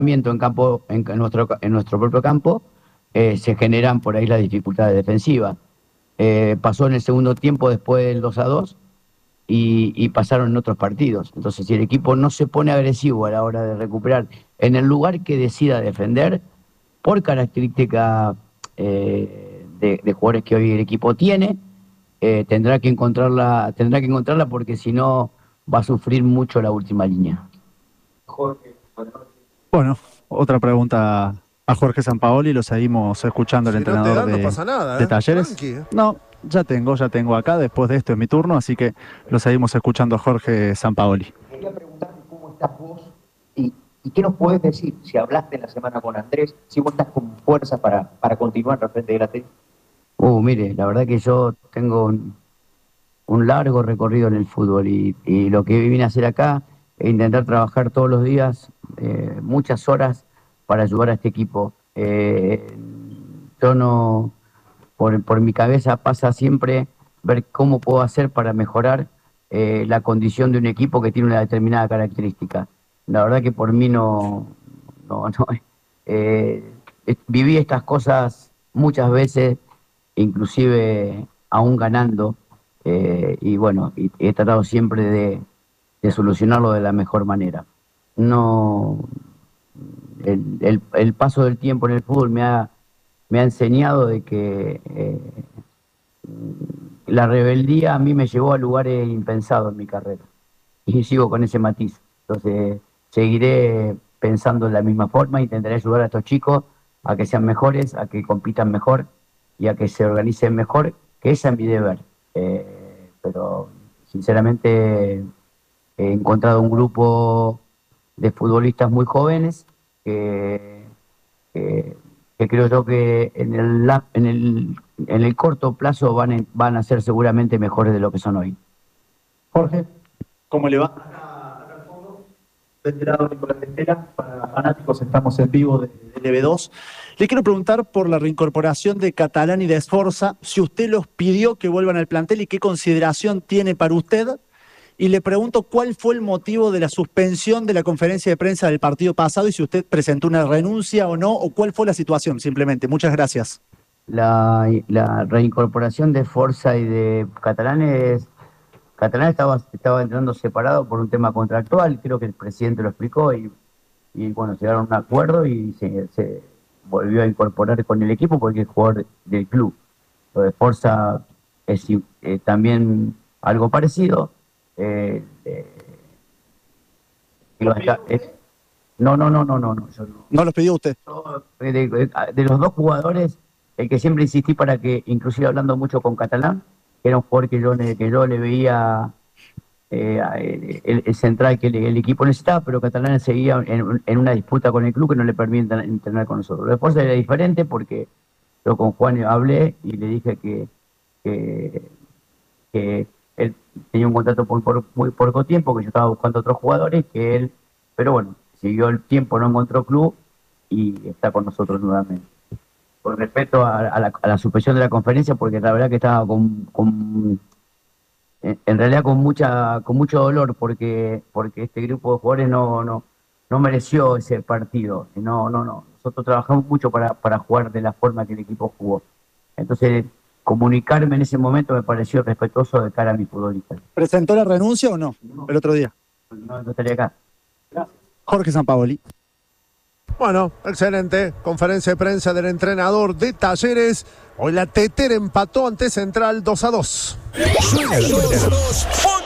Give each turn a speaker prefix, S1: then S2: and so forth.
S1: en campo, en nuestro propio campo, se generan por ahí las dificultades defensivas. Pasó en el segundo tiempo después del 2-2 y pasaron en otros partidos. Entonces, si el equipo no se pone agresivo a la hora de recuperar en el lugar que decida defender, por característica de jugadores que hoy el equipo tiene, tendrá que encontrarla porque si no va a sufrir mucho la última línea.
S2: Jorge,
S3: Bueno, otra pregunta a Jorge Sampaoli, lo seguimos escuchando al
S4: Si no te
S3: entrenador
S4: dan, no pasa nada,
S3: de Talleres.
S4: Tranqui.
S3: No, ya tengo acá, después de esto es mi turno, así que lo seguimos escuchando a Jorge Sampaoli.
S2: quería preguntarte cómo estás vos y qué nos podés decir, si hablaste en la semana con Andrés, si vos estás con fuerza para continuar al frente de la T.
S1: Mire, la verdad que yo tengo un largo recorrido en el fútbol y lo que vine a hacer acá es intentar trabajar todos los días, muchas horas para ayudar a este equipo. Yo no, por mi cabeza pasa siempre ver cómo puedo hacer para mejorar la condición de un equipo que tiene una determinada característica. La verdad que por mí no, viví estas cosas muchas veces, inclusive aún ganando, y bueno, y he tratado siempre de solucionarlo de la mejor manera. No, el paso del tiempo en el fútbol me ha enseñado de que la rebeldía a mí me llevó a lugares impensados en mi carrera y sigo con ese matiz. Entonces seguiré pensando de la misma forma, intentaré ayudar a estos chicos a que sean mejores, a que compitan mejor y a que se organicen mejor, que ese es mi deber. Pero sinceramente he encontrado un grupo de futbolistas muy jóvenes que creo yo que en el corto plazo van a ser seguramente mejores de lo que son hoy.
S2: Jorge,
S3: ¿Cómo le va?
S2: acá al fondo, de este lado Nicolás Estela, para fanáticos estamos en vivo de
S3: LB2. Le quiero preguntar por la reincorporación de Catalán y de Sforza, si usted los pidió que vuelvan al plantel y qué consideración tiene para usted. Y le pregunto cuál fue el motivo de la suspensión de la conferencia de prensa del partido pasado y si usted presentó una renuncia o no, o cuál fue la situación simplemente. Muchas gracias.
S1: La reincorporación de Forza y de Catalán estaba entrando separado por un tema contractual, creo que el presidente lo explicó y bueno, llegaron a un acuerdo y se volvió a incorporar con el equipo porque es jugador del club. Lo de Forza es también algo parecido. No, yo no.
S3: ¿No los pidió usted?
S1: Yo, de los dos jugadores, el que siempre insistí para que, inclusive hablando mucho con Catalán, que era un jugador que yo le veía el central que el equipo necesitaba, pero Catalán seguía en una disputa con el club que no le permite entrenar con nosotros. Después era diferente porque yo con Juan hablé y le dije que él tenía un contrato por muy poco tiempo, que yo estaba buscando otros jugadores, pero bueno, siguió el tiempo, no encontró club y está con nosotros nuevamente. Con respecto a la suspensión de la conferencia, porque la verdad que estaba en realidad con mucho dolor, porque este grupo de jugadores no mereció ese partido. No. Nosotros trabajamos mucho para jugar de la forma que el equipo jugó. Entonces, comunicarme en ese momento me pareció respetuoso de cara a mis futbolistas.
S3: ¿Presentó la renuncia o no? El otro día.
S1: No estaría acá. Gracias.
S3: Jorge Sampaoli.
S4: Bueno, excelente. Conferencia de prensa del entrenador de Talleres. Hoy la Tetera empató ante Central 2-2.
S5: Suena el